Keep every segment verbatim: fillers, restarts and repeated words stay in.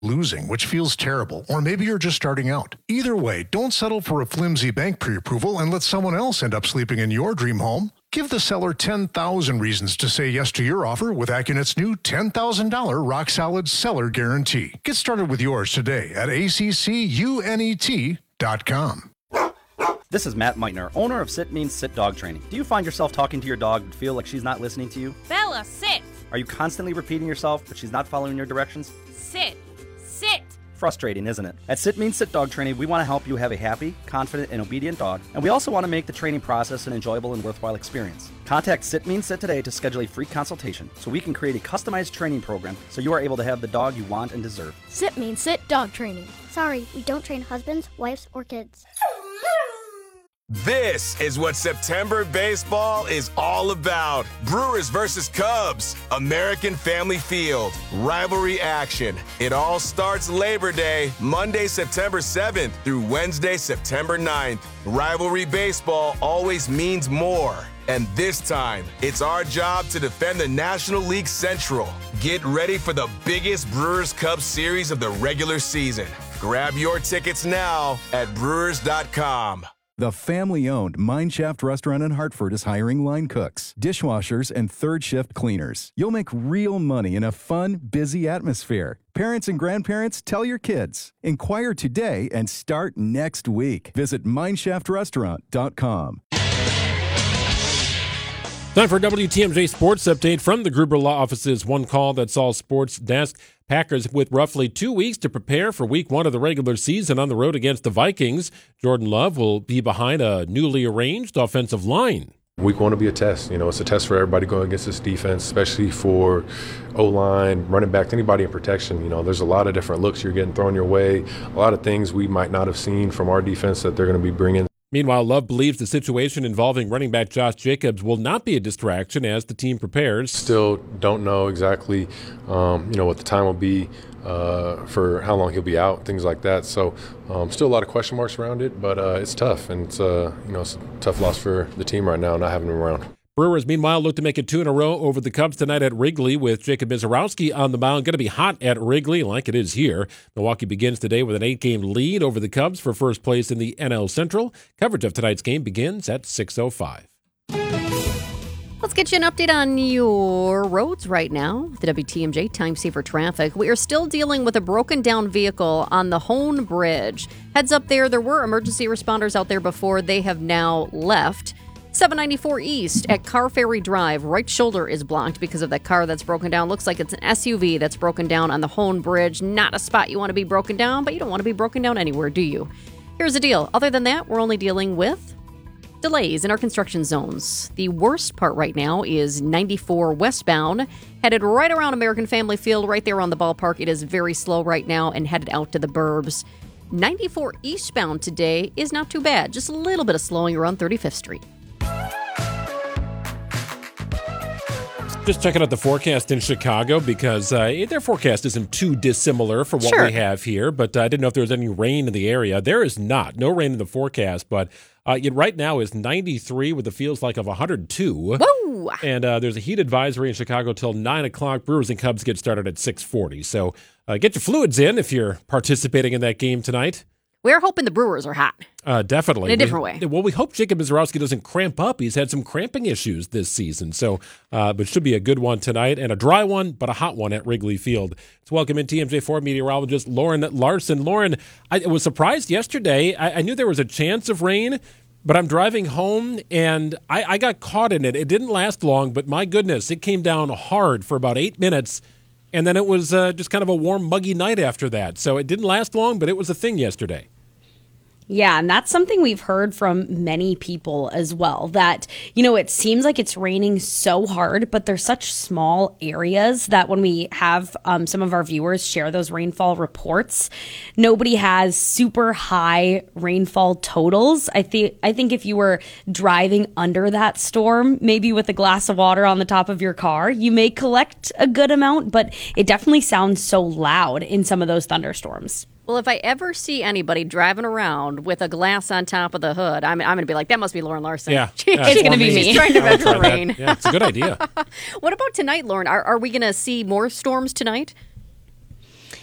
losing, which feels terrible, or maybe you're just starting out. Either way, don't settle for a flimsy bank pre-approval and let someone else end up sleeping in your dream home. Give the seller ten thousand reasons to say yes to your offer with AccuNet's new ten thousand dollars rock-solid seller guarantee. Get started with yours today at A C C U N E T dot com. This is Matt Meitner, owner of Sit Means Sit Dog Training. Do you find yourself talking to your dog but feel like she's not listening to you? Bella, sit! Are you constantly repeating yourself but she's not following your directions? Sit! Sit! Frustrating, isn't it? At Sit Means Sit Dog Training, we want to help you have a happy, confident, and obedient dog, and we also want to make the training process an enjoyable and worthwhile experience. Contact Sit Means Sit today to schedule a free consultation so we can create a customized training program so you are able to have the dog you want and deserve. Sit Means Sit Dog Training. Sorry, we don't train husbands, wives, or kids. This is what September baseball is all about. Brewers versus Cubs, American Family Field, rivalry action. It all starts Labor Day, Monday, September seventh through Wednesday, September ninth. Rivalry baseball always means more. And this time, it's our job to defend the National League Central. Get ready for the biggest Brewers-Cubs series of the regular season. Grab your tickets now at brewers dot com. The family-owned Mineshaft restaurant in Hartford is hiring line cooks, dishwashers, and third-shift cleaners. You'll make real money in a fun, busy atmosphere. Parents and grandparents, tell your kids. Inquire today and start next week. Visit mineshaft restaurant dot com. Time for a W T M J Sports Update from the Gruber Law Office's One Call That's All Sports desk. Packers with roughly two weeks to prepare for week one of the regular season on the road against the Vikings. Jordan Love will be behind a newly arranged offensive line. Week one will be a test. You know, it's a test for everybody going against this defense, especially for O-line, running back, anybody in protection. You know, there's a lot of different looks you're getting thrown your way, a lot of things we might not have seen from our defense that they're going to be bringing. Meanwhile, Love believes the situation involving running back Josh Jacobs will not be a distraction as the team prepares. Still don't know exactly, um, you know, what the time will be uh, for how long he'll be out, things like that. So um, still a lot of question marks around it, but uh, it's tough, and it's, uh, you know, it's a tough loss for the team right now not having him around. Brewers, meanwhile, look to make it two in a row over the Cubs tonight at Wrigley with Jacob Misiorowski on the mound. Going to be hot at Wrigley like it is here. Milwaukee begins today with an eight-game lead over the Cubs for first place in the N L Central. Coverage of tonight's game begins at six oh five. Let's get you an update on your roads right now. The W T M J Time Saver Traffic. We are still dealing with a broken down vehicle on the Hone Bridge. Heads up there, there were emergency responders out there before. They have now left. seven ninety-four East at Car Ferry Drive. Right shoulder is blocked because of that car that's broken down. Looks like it's an S U V that's broken down on the Hone Bridge. Not a spot you want to be broken down, but you don't want to be broken down anywhere, do you? Here's the deal. Other than that, we're only dealing with delays in our construction zones. The worst part right now is ninety-four westbound, headed right around American Family Field, right there on the ballpark. It is very slow right now and headed out to the burbs. ninety-four eastbound today is not too bad. Just a little bit of slowing around thirty-fifth Street. Just checking out the forecast in Chicago because uh, their forecast isn't too dissimilar from what Sure. we have here, but uh, I didn't know if there was any rain in the area. There is not. No rain in the forecast, but uh, it right now is ninety-three with the feels like of one hundred two. Whoa! And uh, there's a heat advisory in Chicago till nine o'clock. Brewers and Cubs get started at six forty. So uh, get your fluids in if you're participating in that game tonight. We're hoping the Brewers are hot. Uh, definitely. In a different we, way. Well, we hope Jacob Misiorowski doesn't cramp up. He's had some cramping issues this season. So, uh, but should be a good one tonight and a dry one, but a hot one at Wrigley Field. Let's welcome in T M J four meteorologist Lauren Larson. Lauren, I was surprised yesterday. I, I knew there was a chance of rain, but I'm driving home and I, I got caught in it. It didn't last long, but my goodness, it came down hard for about eight minutes. And then it was uh, just kind of a warm, muggy night after that. So it didn't last long, but it was a thing yesterday. Yeah, and that's something we've heard from many people as well, that, you know, it seems like it's raining so hard, but there's such small areas that when we have um, some of our viewers share those rainfall reports, nobody has super high rainfall totals. I think I think if you were driving under that storm, maybe with a glass of water on the top of your car, you may collect a good amount, but it definitely sounds so loud in some of those thunderstorms. Well, if I ever see anybody driving around with a glass on top of the hood, I'm, I'm going to be like, that must be Lauren Larson. Yeah. She, yeah it's going to be me. She's trying to vent try the rain. That. Yeah, it's a good idea. What about tonight, Lauren? Are, are we going to see more storms tonight?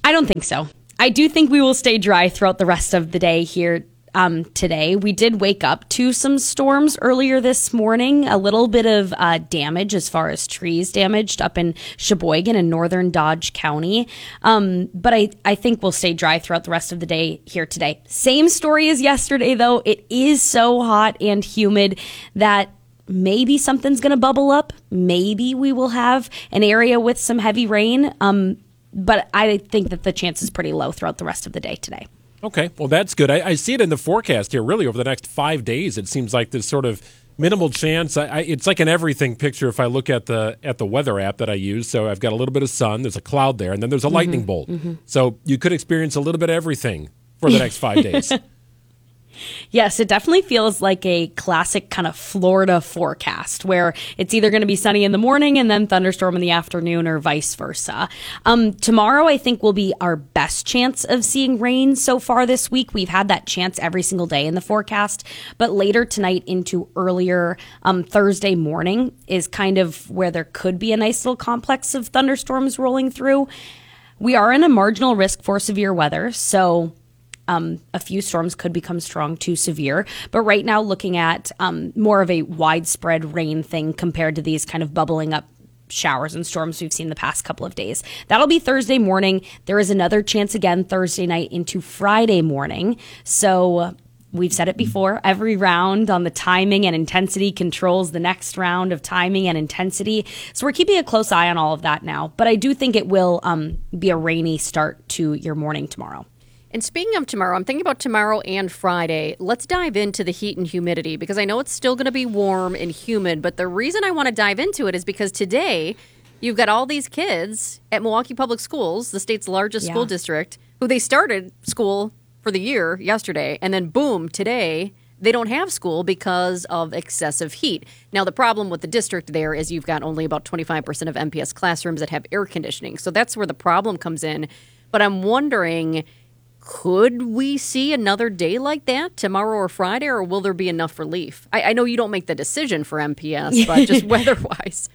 I don't think so. I do think we will stay dry throughout the rest of the day here um, today. We did wake up to some storms earlier this morning, a little bit of uh, damage as far as trees damaged up in Sheboygan and northern Dodge County. Um, but I, I think we'll stay dry throughout the rest of the day here today. Same story as yesterday, though. It is so hot and humid that maybe something's going to bubble up. Maybe we will have an area with some heavy rain. Um, but I think that the chance is pretty low throughout the rest of the day today. Okay, well, that's good. I, I see it in the forecast here, really, over the next five days. It seems like this sort of minimal chance. I, I, it's like an everything picture if I look at the at the weather app that I use. So I've got a little bit of sun, there's a cloud there, and then there's a mm-hmm, lightning bolt. Mm-hmm. So you could experience a little bit of everything for the next five days. Yes, it definitely feels like a classic kind of Florida forecast where it's either going to be sunny in the morning and then thunderstorm in the afternoon or vice versa. Um, tomorrow, I think, will be our best chance of seeing rain so far this week. We've had that chance every single day in the forecast, but later tonight into earlier um, Thursday morning is kind of where there could be a nice little complex of thunderstorms rolling through. We are in a marginal risk for severe weather, so Um, a few storms could become strong to severe, but right now looking at um, more of a widespread rain thing compared to these kind of bubbling up showers and storms we've seen the past couple of days. That'll be Thursday morning. There is another chance again Thursday night into Friday morning. So we've said it before, every round on the timing and intensity controls the next round of timing and intensity. So we're keeping a close eye on all of that now, but I do think it will um, be a rainy start to your morning tomorrow. And speaking of tomorrow, I'm thinking about tomorrow and Friday. Let's dive into the heat and humidity because I know it's still going to be warm and humid. But the reason I want to dive into it is because today you've got all these kids at Milwaukee Public Schools, the state's largest yeah. school district, who they started school for the year yesterday. And then boom, today they don't have school because of excessive heat. Now, the problem with the district there is you've got only about twenty-five percent of M P S classrooms that have air conditioning. So that's where the problem comes in. But I'm wondering, could we see another day like that tomorrow or Friday, or will there be enough relief? I, I know you don't make the decision for M P S, but just weather-wise.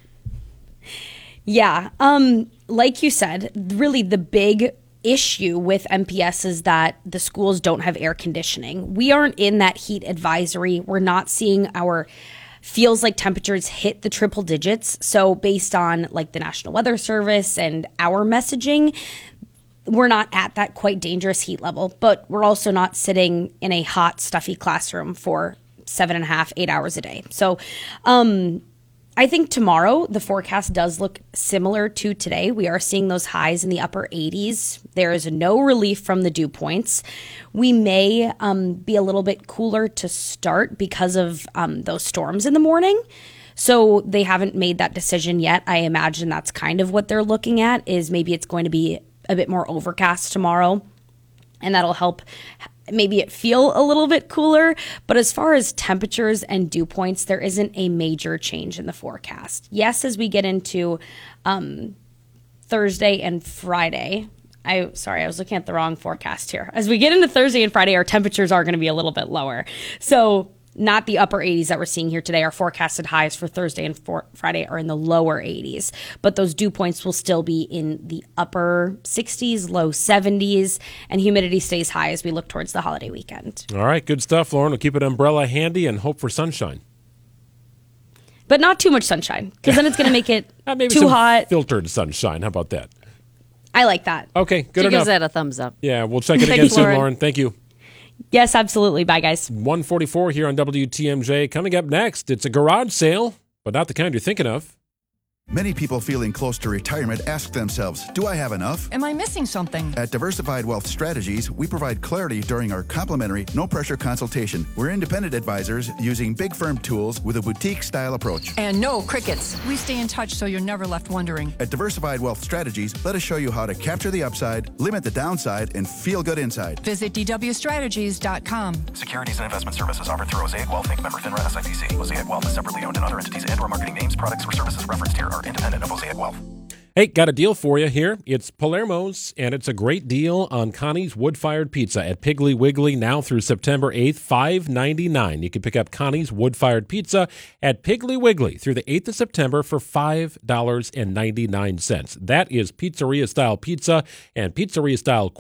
Yeah. Um, like you said, really the big issue with M P S is that the schools don't have air conditioning. We aren't in that heat advisory. We're not seeing our feels like temperatures hit the triple digits. So based on like the National Weather Service and our messaging, we're not at that quite dangerous heat level, but we're also not sitting in a hot, stuffy classroom for seven and a half, eight hours a day. So um, I think tomorrow the forecast does look similar to today. We are seeing those highs in the upper eighties. There is no relief from the dew points. We may um, be a little bit cooler to start because of um, those storms in the morning. So they haven't made that decision yet. I imagine that's kind of what they're looking at, is maybe it's going to be a bit more overcast tomorrow, and that'll help maybe it feel a little bit cooler. But as far as temperatures and dew points, there isn't a major change in the forecast. Yes, as we get into um, Thursday and Friday, I sorry, I was looking at the wrong forecast here. As we get into Thursday and Friday, our temperatures are going to be a little bit lower. So not the upper eighties that we're seeing here today. Our forecasted highs for Thursday and for Friday are in the lower eighties, but those dew points will still be in the upper sixties, low seventies, and humidity stays high as we look towards the holiday weekend. All right, good stuff, Lauren. We'll keep an umbrella handy and hope for sunshine. But not too much sunshine, because then it's going to make it Maybe too some hot. Filtered sunshine. How about that? I like that. Okay, good she enough. Gives that a thumbs up. Yeah, we'll check it again Thanks, soon, Lauren. Lauren. Thank you. Yes, absolutely. Bye, guys. one forty-four here on W T M J. Coming up next, it's a garage sale, but not the kind you're thinking of. Many people feeling close to retirement ask themselves, do I have enough? Am I missing something? At Diversified Wealth Strategies, we provide clarity during our complimentary, no-pressure consultation. We're independent advisors using big firm tools with a boutique-style approach. And no crickets. We stay in touch so you're never left wondering. At Diversified Wealth Strategies, let us show you how to capture the upside, limit the downside, and feel good inside. Visit D W strategies dot com. Securities and investment services offered through Mosaic Wealth, Incorporated. Member FINRA S I P C. Mosaic Wealth is separately owned, and other entities and/or marketing names, products, or services referenced here are independent of Mosaic Wealth. Hey, got a deal for you here. It's Palermo's, and it's a great deal on Connie's wood-fired pizza at Piggly Wiggly now through September eighth, five ninety-nine. You can pick up Connie's wood-fired pizza at Piggly Wiggly through the eighth of September for five ninety-nine. That is pizzeria-style pizza and pizzeria-style